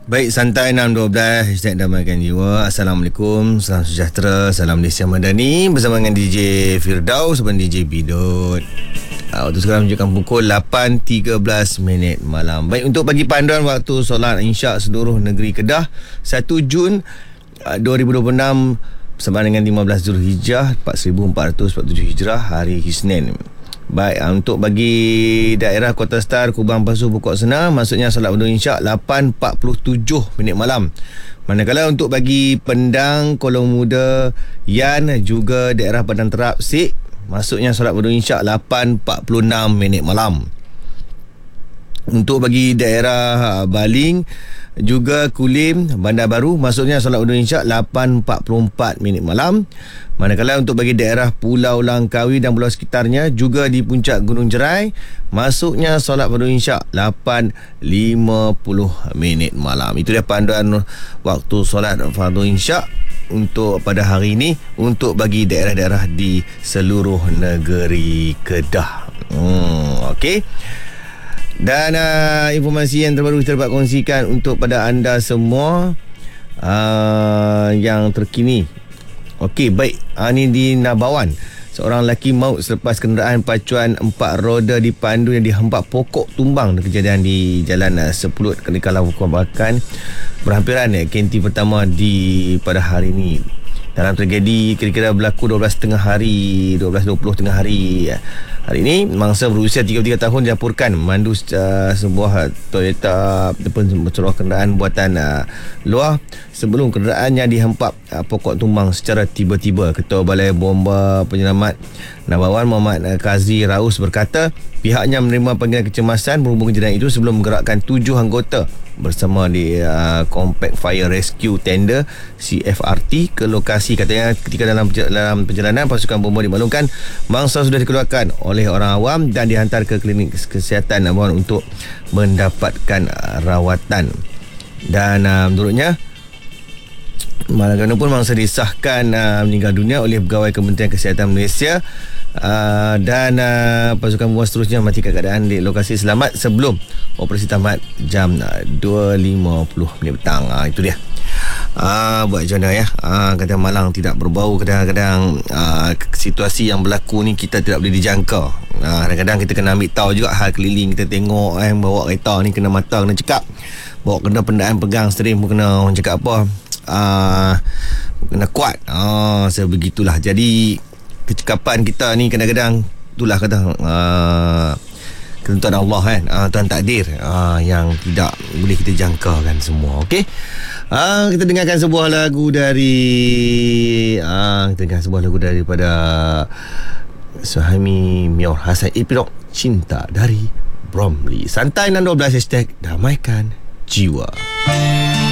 Baik, santai 612 Hashtag damaikan jiwa. Assalamualaikum, salam sejahtera, salam Malaysia Madani. Bersama dengan DJ Firdaus dan DJ Bidot. Waktu sekarang menunjukkan pukul 8.13 malam. Baik, untuk bagi panduan waktu solat Isyak seluruh negeri Kedah 1 Jun 2026 bersama dengan 15 Zulhijjah 1447 Hijrah, hari Isnin. Baik, untuk bagi daerah Kota Star, Kubang, Pasu, Pokok Sena, maksudnya solat Wudhu Isyak 8.47 malam. Manakala untuk bagi Pendang, Kolong Muda, Yan, juga daerah Padang Terap, Sik, maksudnya solat Wudhu Isyak 8.46 malam. Untuk bagi daerah Baling, juga Kulim, Bandar Baru, maksudnya solat Wudhu Isyak 8.44 malam. Manakala untuk bagi daerah Pulau Langkawi dan pulau sekitarnya, juga di puncak Gunung Jerai, masuknya solat Wudhu Isyak 8.50 malam. Itu dia panduan waktu solat Fardu Isyak untuk pada hari ini untuk bagi daerah-daerah di seluruh negeri Kedah. Okey. Dan informasi yang terbaru kita dapat kongsikan untuk pada anda semua yang terkini. Okey, baik. Ini di Nabawan. Seorang lelaki maut selepas kenderaan pacuan 4 roda dipandu yang dihempak pokok tumbang. Kejadian di Jalan Sepulut Kedekala Bukan berhampiran KNT pertama pada hari ini. Dalam tragedi kira-kira berlaku 12.20 tengah hari. Hari ini, mangsa berusia 33 tahun dilaporkan memandu sebuah Toyota ataupun sebuah kenderaan buatan luar sebelum kenderaannya dihempap pokok tumbang secara tiba-tiba. Ketua Balai Bomba Penyelamat Nabawan, Muhammad Kazi Raus, berkata pihaknya menerima panggilan kecemasan berhubung kejadian itu sebelum menggerakkan 7 anggota bersama di Compact Fire Rescue Tender CFRT ke lokasi. Katanya ketika dalam perjalanan, pasukan bomba dimaklumkan mangsa sudah dikeluarkan oleh orang awam dan dihantar ke klinik kesihatan Nabawan untuk mendapatkan rawatan. Dan menurutnya, bagaimanapun mangsa disahkan meninggal dunia oleh pegawai Kementerian Kesihatan Malaysia, dan pasukan bomba seterusnya memastikan keadaan di lokasi selamat sebelum operasi tamat jam 2.50 petang. Itu dia. Buat macam mana ya, kadang malang tidak berbau. Kadang-kadang situasi yang berlaku ni kita tidak boleh dijangka. Kadang-kadang kita kena ambil tahu juga hal keliling. Kita tengok bawa kereta ni kena mata, kena cekap. Bawa kena pendaan pegang steering pun kena, orang cakap apa, kena kuat. Sebegitulah. Jadi kecekapan kita ni kadang-kadang itulah kata ketentuan Allah kan, Tuhan takdir yang tidak boleh kita jangkakan semua. Okey, kita dengarkan sebuah lagu daripada Suhaimi Mior Hasan Epilog Cinta dari Bromley. Santai 612 Hashtag damaikan jiwa.